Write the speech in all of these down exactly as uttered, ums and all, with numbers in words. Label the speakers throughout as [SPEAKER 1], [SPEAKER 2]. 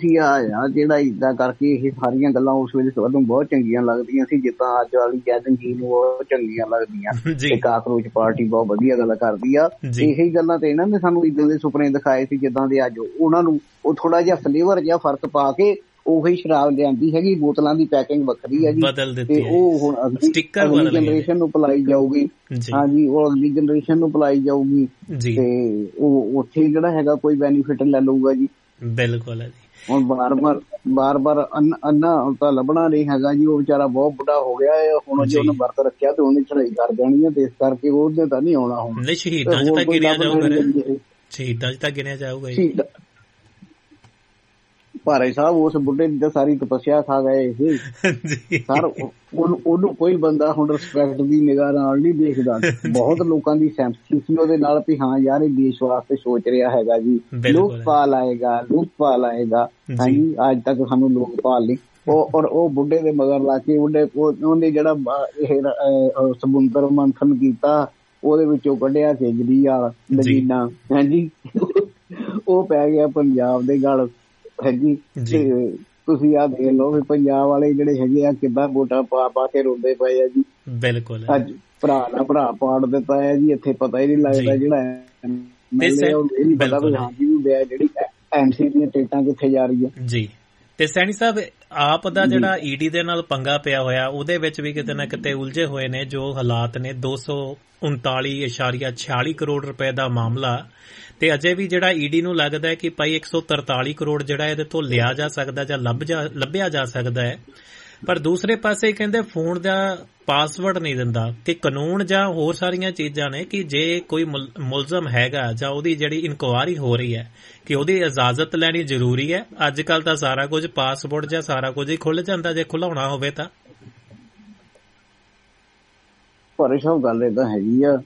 [SPEAKER 1] ਤੁਸੀਂ ਆ ਆ ਜਿਹੜਾ ਏਦਾਂ ਕਰਕੇ ਇਹ ਸਾਰੀਆਂ ਗੱਲਾਂ ਉਸ ਵੇਲੇ ਤੁਹਾਨੂੰ ਬਹੁਤ ਚੰਗੀਆਂ ਲੱਗਦੀਆਂ ਸੀ, ਜਿੱਦਾਂ ਅੱਜ ਵਾਲੀ ਗੈਦਰਿੰਗ ਜੀ ਨੂੰ ਬਹੁਤ ਚੰਗੀਆਂ ਲੱਗਦੀਆਂ ਤੇ ਕਾਕਰੋਚ ਪਾਰਟੀ ਬਹੁਤ ਵਧੀਆ ਗੱਲ ਕਰਦੀ ਆ। ਇਹੀ ਗੱਲਾਂ ਤੇ ਇਹਨਾਂ ਨੇ ਸਾਨੂੰ ਏਦਾਂ ਦੇ ਸੁਪਨੇ ਦਿਖਾਏ ਸੀ ਜਿੱਦਾਂ ਦੇ ਅੱਜ ਉਹਨਾਂ ਨੂੰ ਉਹ ਥੋੜਾ ਜਿਹਾ ਫਲੇਵਰ ਜਿਹਾ ਫਰਕ ਪਾ ਕੇ ਉਹੀ ਸ਼ਰਾਬ ਲਿਆਂਦੀ ਹੈਗੀ, ਬੋਤਲਾਂ ਦੀ ਪੈਕਿੰਗ ਵੱਖਰੀ ਹੈ ਜੀ ਤੇ ਉਹ ਹੁਣ ਅਗਲੀ ਜਨਰੇਸ਼ਨ ਨੂੰ ਪਿਲਾਈ ਜਾਊਗੀ। ਹਾਂਜੀ, ਉਹ ਅਗਲੀ ਜਨਰੇਸ਼ਨ ਨੂੰ ਪਿਲਾਈ ਜਾਊਗੀ ਤੇ ਉਹ ਉੱਥੇ ਜਿਹੜਾ ਹੈਗਾ ਕੋਈ ਬੈਨੀਫਿਟ ਲੈ ਲਊਗਾ ਜੀ।
[SPEAKER 2] ਬਿਲਕੁਲ ਹੈ ਜੀ।
[SPEAKER 1] ਹੁਣ ਬਾਰ ਬਾਰ ਬਾਰ ਬਾਰ ਅੰਨਾ ਤਾਂ ਲੱਭਣਾ ਨਹੀਂ ਹੈਗਾ ਜੀ, ਉਹ ਵਿਚਾਰਾ ਬਹੁਤ ਬੁੱਢਾ ਹੋ ਗਿਆ ਹੈ ਹੁਣ, ਜੇ ਉਹਨੇ ਵਰਤ ਰੱਖਿਆ ਤੇ ਉਹਨੇ ਚੜਾਈ ਕਰ ਦੇਣੀ ਹੈ ਤੇ ਇਸ ਕਰਕੇ ਉਹਨੇ ਤਾਂ ਨਹੀਂ ਆਉਣਾ ਹੁਣ।
[SPEAKER 2] ਸ਼ਹੀਦਾਂ ਚ ਤਾਂ ਗਿਣਿਆ ਜਾਊਗਾ, ਸ਼ਹੀਦਾਂ ਚ ਤਾਂ ਗਿਣਿਆ ਜਾਊਗਾ ਜੀ।
[SPEAKER 1] ਭਾਰੇ ਸਾਹਿਬ ਉਸ ਬੁੱਢੇ ਦੀ ਤਾਂ ਸਾਰੀ ਤਪੱਸਿਆ ਖਾ ਗਏ ਇਹ ਸਰ, ਉਹਨੂੰ ਕੋਈ ਬੰਦਾ ਹੁਣ ਰਿਸਪੈਕਟ ਦੀ ਨਿਗਾਹ ਨਾਲ ਨਹੀਂ ਦੇਖਦਾ। ਬਹੁਤ ਲੋਕਾਂ ਦੀ ਸੈਂਪਥੀ ਸੀ ਉਹਦੇ ਨਾਲ ਵੀ ਹਾਂ ਯਾਰ ਇਹ ਦੇਸ਼ ਵਾਸਤੇ ਸੋਚ ਰਿਹਾ ਹੈਗਾ ਜੀ, ਲੋਕਪਾਲ ਆਏਗਾ ਲੋਕਪਾਲ ਆਏਗਾ। ਹਾਂਜੀ, ਅੱਜ ਤੱਕ ਸਾਨੂੰ ਲੋਕਪਾਲ ਨਹੀਂ ਉਹ ਔਰ ਉਹ ਬੁੱਢੇ ਦੇ ਮਗਰ ਲਾ ਕੇ ਉਹਨੇ ਉਹਨੇ ਜਿਹੜਾ ਇਹ ਸਮੁੰਦਰ ਮੰਥਨ ਕੀਤਾ ਉਹਦੇ ਵਿੱਚੋਂ ਕੱਢਿਆ ਕੇਜਰੀਵਾਲ ਨਗੀਨਾ। ਹਾਂਜੀ, ਉਹ ਪੈ ਗਿਆ ਪੰਜਾਬ ਦੇ ਗਲ। ਹਾਂਜੀ, ਤੇ ਤੁਸੀਂ ਆਹ ਦੇਖ ਲਓ ਵੀ ਪੰਜਾਬ ਵਾਲੇ ਜਿਹੜੇ ਹੈਗੇ ਆ ਕਿੱਦਾਂ ਵੋਟਾਂ ਪਾ ਪਾ ਕੇ ਰੋਂਦੇ ਪਏ ਆ ਜੀ।
[SPEAKER 2] ਬਿਲਕੁਲ,
[SPEAKER 1] ਅੱਜ ਭਰਾ ਦਾ ਭਰਾ ਪਾੜ ਦਿੱਤਾ ਹੈ ਜੀ, ਇੱਥੇ ਪਤਾ ਹੀ ਨਹੀਂ ਲੱਗਦਾ ਜਿਹੜਾ ਇਹ ਨੀ ਪਤਾ ਵੀ ਹਾਂਜੀ ਵੀ ਜਿਹੜੀ ਐਮਸੀ ਦੀਆਂ ਟਿਕਟਾਂ ਕਿੱਥੇ ਜਾ ਰਹੀ ਹੈ
[SPEAKER 2] ਜੀ। ਤੇ ਸੈਣੀ ਸਾਹਿਬ ਆਪ ਦਾ ਜਿਹੜਾ ਈਡੀ ਦੇ ਨਾਲ ਪੰਗਾ ਪਿਆ ਹੋਇਆ ਉਹਦੇ ਵਿੱਚ ਵੀ ਕਿਤੇ ਨਾ ਕਿਤੇ ਉਲਝੇ ਹੋਏ ਨੇ ਜੋ ਹਾਲਾਤ ਨੇ। ਦੋ ਸੌ ਉਨਤਾਲੀ ਇਸ਼ਾਰੀਆ ਛਿਆਲੀ ਕਰੋੜ ਰੁਪਏ ਦਾ ਮਾਮਲਾ ਤੇ ਅਜੇ ਵੀ ਜਿਹੜਾ ਈਡੀ ਨੂੰ ਲੱਗਦਾ ਹੈ ਕਿ ਭਾਈ ਇੱਕ ਸੌ ਤਰਤਾਲੀ ਕਰੋੜ ਜਿਹੜਾ ਇਹਦੇ ਤੋਂ ਲਿਆ ਜਾ ਸਕਦਾ ਜਾਂ ਲੱਭ ਜਾ ਲੱਭਿਆ ਜਾ ਸਕਦਾ ਹੈ। ਪਰ ਦੂਸਰੇ ਪਾਸੇ ਕਹਿੰਦੇ ਫੋਨ ਦਾ ਪਾਸਵਰਡ ਨਹੀਂ ਦਿੰਦਾ ਕਿ ਕਾਨੂੰਨ ਜਾਂ ਹੋਰ ਸਾਰੀਆਂ ਚੀਜ਼ਾਂ ਨੇ ਕਿ ਜੇ ਕੋਈ ਮੁਲਜ਼ਮ ਹੈਗਾ ਜਾਂ ਉਹਦੀ ਜਿਹੜੀ ਇਨਕੁਆਇਰੀ ਹੋ ਰਹੀ ਹੈ ਕਿ ਉਹਦੀ ਇਜਾਜ਼ਤ ਲੈਣੀ ਜ਼ਰੂਰੀ ਹੈ। ਅੱਜ ਕੱਲ ਤਾਂ ਸਾਰਾ ਕੁਝ ਪਾਸਵਰਡ ਜਾਂ ਸਾਰਾ ਕੁਝ ਹੀ ਖੁੱਲ ਜਾਂਦਾ ਜੇ ਖੁਲਾਉਣਾ ਹੋਵੇ ਤਾਂ।
[SPEAKER 1] ਪਰ ਸਭ ਗੱਲ ਏਦਾਂ ਹੈਗੀ ਆ,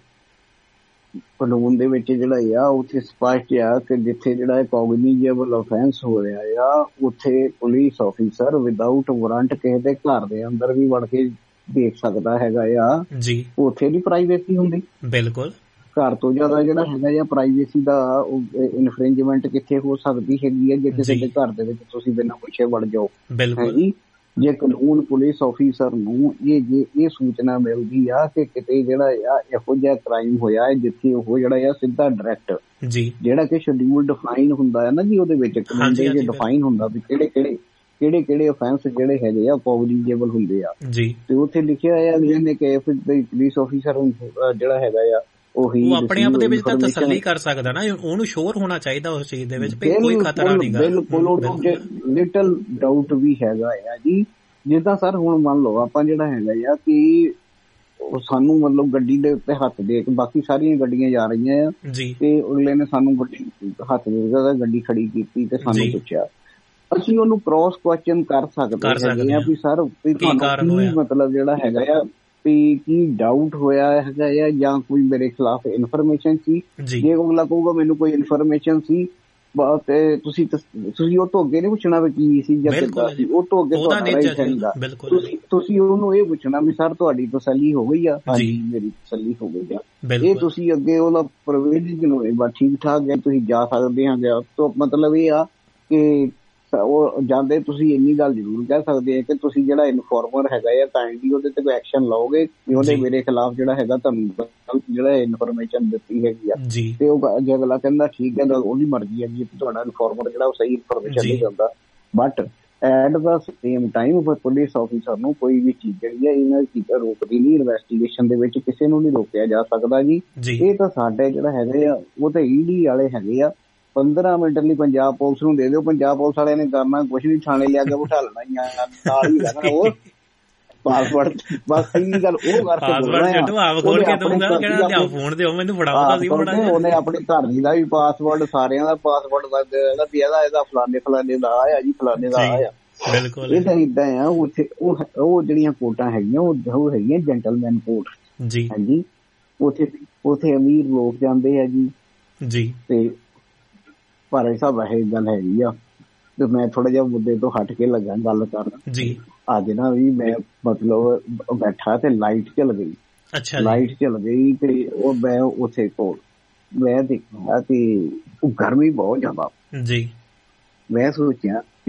[SPEAKER 1] ਕਾਨੂੰਨ ਦੇ ਵਿੱਚ ਜਿਹੜਾ ਆ ਉੱਥੇ ਸਪਸ਼ਟ ਆ ਕਿ ਜਿੱਥੇ ਜਿਹੜਾ ਕੋਗਨੀਜੇਬਲ ਅਫੈਂਸ ਹੋ ਰਿਹਾ ਆ ਉੱਥੇ ਪੁਲਿਸ ਆਫੀਸਰ ਵਿਦਆਊਟ ਵਾਰੰਟ ਕਿਸੇ ਦੇ ਘਰ ਦੇ ਅੰਦਰ ਵੀ ਵੜ ਕੇ ਦੇਖ ਸਕਦਾ ਹੈਗਾ ਆ ਜੀ। ਉੱਥੇ ਦੀ ਪ੍ਰਾਈਵੇਸੀ ਹੁੰਦੀ। ਬਿਲਕੁਲ, ਘਰ ਤੋਂ ਜ਼ਿਆਦਾ ਜਿਹੜਾ ਹੈਗਾ ਆ ਪ੍ਰਾਈਵੇਸੀ ਦਾ ਇਨਫਰਿੰਜਮੈਂਟ ਕਿੱਥੇ ਹੋ ਸਕਦੀ ਹੈਗੀ ਆ ਜੇ ਕਿਸੇ ਦੇ ਘਰ ਦੇ ਵਿੱਚ ਤੁਸੀਂ ਬਿਨਾਂ ਪੁੱਛੇ ਵੜ ਜਾਓ। ਬਿਲਕੁਲ, ਜੇ ਕਾਨੂੰਨ ਪੁਲਿਸ ਆਫੀਸਰ ਨੂੰ ਇਹ ਜੇ ਇਹ ਸੂਚਨਾ ਮਿਲਦੀ ਆ ਕਿ ਕਿਤੇ ਜਿਹੜਾ ਆ ਇਹੋ ਜਿਹਾ ਕ੍ਰਾਈਮ ਹੋਇਆ ਹੈ ਜਿੱਥੇ ਉਹ ਜਿਹੜਾ ਆ ਸਿੱਧਾ ਡਾਇਰੈਕਟ ਜੀ ਜਿਹੜਾ ਕਿ ਸ਼ਡਿਊਲ ਡਿਫਾਈਨ ਹੁੰਦਾ ਹੈ ਨਾ ਜੀ, ਉਹਦੇ ਵਿੱਚ ਕਾਨੂੰਨ ਦੇ ਵਿੱਚ ਡਿਫਾਈਨ ਹੁੰਦਾ ਵੀ ਕਿਹੜੇ ਕਿਹੜੇ ਕਿਹੜੇ ਕਿਹੜੇ ਅਫੈਂਸ ਜਿਹੜੇ ਹੈਗੇ ਆ ਕੋਗਨੀਜੇਬਲ ਹੁੰਦੇ ਆ ਜੀ। ਤੇ ਉੱਥੇ ਲਿਖਿਆ ਆ ਅਗਲੇ ਨੇ ਕਿ ਪੁਲਿਸ ਆਫੀਸਰ ਜਿਹੜਾ ਹੈਗਾ ਆ ਉਹ ਆਪਣੇ ਆਪ ਦੇ ਵਿੱਚ ਤਾਂ ਤਸੱਲੀ ਕਰ ਸਕਦਾ ਨਾ, ਉਹਨੂੰ ਸ਼ੋਰ ਹੋਣਾ ਚਾਹੀਦਾ ਉਸ ਚੀਜ਼ ਦੇ ਵਿੱਚ ਕੋਈ ਖਤਰਾ ਨਹੀਂ ਗਾ। ਬਿਲਕੁਲ, ਲਿਟਲ ਡਾਊਟ ਵੀ ਹੈਗਾ ਆ ਜੀ। ਜਿੱਦਾਂ ਸਰ ਹੁਣ ਮੰਨ ਲਓ ਆਪਾਂ ਜਿਹੜਾ ਹੈਗਾ ਆ ਕਿ ਸਾਨੂੰ ਮਤਲਬ ਗੱਡੀ ਦੇ ਉੱਤੇ ਹੱਥ ਦੇ ਕੇ ਬਾਕੀ ਸਾਰੀਆਂ ਗੱਡੀਆਂ ਜਾ ਰਹੀਆਂ ਆ ਤੇ ਅਗਲੇ ਨੇ ਸਾਨੂੰ ਗੱਡੀ ਹੱਥ ਦੇ ਕੇ ਗੱਡੀ ਖੜੀ ਕੀਤੀ ਤੇ ਸਾਨੂੰ ਪੁੱਛਿਆ, ਅਸੀਂ ਉਹਨੂੰ ਕ੍ਰੋਸ ਕੁਐਸਚਨ ਕਰ ਸਕਦੇ ਹੈਗੇ ਆ ਵੀ ਸਰ ਵੀ ਤੁਹਾਨੂੰ ਕੀ ਮਤਲਬ ਜਿਹੜਾ ਹੈਗਾ ਆ ਵੀ ਕੀ ਡਾਊਟ ਹੋਇਆ ਹੈਗਾ ਆ ਜਾਂ ਕੋਈ ਮੇਰੇ ਖਿਲਾਫ ਇਨਫੋਰਮੇਸ਼ਨ ਸੀ। ਜੇ ਅਗਲਾ ਕਹੂਗਾ ਮੈਨੂੰ ਕੋਈ ਇਨਫੋਰਮੇਸ਼ਨ ਸੀ ਤੇ ਤੁਸੀਂ ਤੁਸੀਂ ਉਹ ਤੋਂ ਅੱਗੇ ਨਹੀਂ ਪੁੱਛਣਾ ਵੀ ਕੀ ਸੀ ਜਾਂ ਕਿੱਦਾਂ ਸੀ, ਉਹ ਤੋਂ ਅੱਗੇ ਤੁਹਾਡਾ ਤੁਸੀਂ ਉਹਨੂੰ ਇਹ ਪੁੱਛਣਾ ਵੀ ਸਰ ਤੁਹਾਡੀ ਤਸੱਲੀ ਹੋ ਗਈ ਆ। ਹਾਂਜੀ, ਮੇਰੀ ਤਸੱਲੀ ਹੋ ਗਈ ਆ। ਇਹ ਤੁਸੀਂ ਅੱਗੇ ਉਹਦਾ ਪ੍ਰੋਵੀਜ਼ਨ ਨੂੰ ਠੀਕ ਠਾਕ ਹੈ ਤੁਸੀਂ ਜਾ ਸਕਦੇ ਹਾਂ। ਮਤਲਬ ਇਹ ਆ ਕਿ ਉਹ ਜਾਂਦੇ ਤੁਸੀਂ ਇੰਨੀ ਗੱਲ ਜ਼ਰੂਰ ਕਹਿ ਸਕਦੇ ਆ ਕਿ ਤੁਸੀਂ ਜਿਹੜਾ ਇਨਫੋਰਮਰ ਹੈਗਾ ਆ ਕਾਈਂਡਲੀ ਉਹਦੇ ਤੇ ਕੋਈ ਐਕਸ਼ਨ ਲਓਗੇ ਕਿ ਉਹਨੇ ਮੇਰੇ ਖਿਲਾਫ ਜਿਹੜਾ ਹੈਗਾ ਤੁਹਾਨੂੰ ਜਿਹੜਾ ਇਨਫੋਰਮੇਸ਼ਨ ਦਿੱਤੀ ਹੈਗੀ ਆ ਤੇ ਉਹ ਜੇ ਅਗਲਾ ਕਹਿੰਦਾ ਠੀਕ ਹੈ ਤਾਂ ਉਹਦੀ ਮਰਜ਼ੀ ਹੈਗੀ ਤੁਹਾਡਾ ਇਨਫੋਰਮਰ ਜਿਹੜਾ ਉਹ ਸਹੀ ਇਨਫੋਰਮੇਸ਼ਨ ਨਹੀਂ ਦਿੰਦਾ। But at the same time police officer ਨੂੰ ਕੋਈ ਵੀ ਚੀਜ਼ ਜਿਹੜੀ ਹੈ ਇਹਨਾਂ ਚੀਜ਼ਾਂ ਰੋਕਦੀ ਨਹੀਂ। ਇਨਵੈਸਟੀਗੇਸ਼ਨ ਦੇ ਵਿੱਚ ਕਿਸੇ ਨੂੰ ਨਹੀਂ ਰੋਕਿਆ ਜਾ ਸਕਦਾ ਜੀ। ਇਹ ਤਾਂ ਸਾਡੇ ਜਿਹੜਾ ਹੈਗੇ ਆ ਉਹ ਤਾਂ ਈਡੀ ਵਾਲੇ ਹੈਗੇ ਆ। ਪੰਦਰਾਂ ਮਿੰਟ ਲਈ ਪੰਜਾਬ ਪੁਲਿਸ ਨੂੰ ਦੇ ਦਿਓ, ਪੰਜਾਬ ਪੁਲਿਸ ਵਾਲਿਆਂ ਨੇ ਕਰਨਾ ਕੁਛ ਨੀ, ਥਾਣੇ ਲਿਆ ਕੇ ਬਿਠਾ ਲੈਣਾ ਹੀ ਨਾਲ ਹੀ ਰਹਿਣਾ ਉਹ ਪਾਸਵਰਡ ਬਸ ਸਹੀ ਗੱਲ ਉਹ ਕਰਕੇ ਉਹਨੇ ਆਪਣੀ ਘਰ ਦੀ ਦਾ ਵੀ ਪਾਸਵਰਡ ਸਾਰਿਆਂ ਦਾ ਪਾਸਵਰਡ ਲੱਗਦਾ ਵੀ ਇਹਦਾ ਇਹਦਾ ਫਲਾਨੇ ਫਲਾਨੇ ਦਾ ਆਇਆ ਜੀ ਫਲਾਨੇ ਦਾ ਆਇਆ। ਬਿਲਕੁਲ, ਇਹ ਤਾਂ ਏਦਾਂ ਆ। ਉੱਥੇ ਉਹ ਉਹ ਜਿਹੜੀਆਂ ਕੋਰਟਾਂ ਹੈਗੀਆਂ ਉਹ ਹੈਗੀਆਂ ਜੈਂਟਲਮੈਨ ਕੋਰਟ ਜੀ। ਹਾਂਜੀ, ਉੱਥੇ ਉੱਥੇ ਅਮੀਰ ਲੋਕ ਜਾਂਦੇ ਆ ਜੀ ਜੀ ਤੇ ਭਾਰੇ ਸਾਹਿਬ ਇਹ ਗੱਲ ਹੈਗੀ ਆ ਤੇ ਮੈਂ ਥੋੜਾ ਜਿਹਾ ਮੁੱਦੇ ਤੋਂ ਹਟ ਕੇ ਲੱਗਾ ਗੱਲ ਕਰਨ ਜੀ। ਅੱਜ ਨਾ ਵੀ ਮੈਂ ਮਤਲਬ ਬੈਠਾ ਤੇ ਲਾਈਟ ਚਲ ਗਈ। ਅੱਛਾ, ਲਾਈਟ ਚਲ ਗਈ ਤੇ ਉਹ ਮੈਂ ਉੱਥੇ ਕੋਲ ਮੈਂ ਦੇਖਿਆ ਤੇ ਉਹ ਗਰਮੀ ਬਹੁਤ ਜ਼ਿਆਦਾ ਜੀ। ਮੈਂ ਸੋਚਿਆ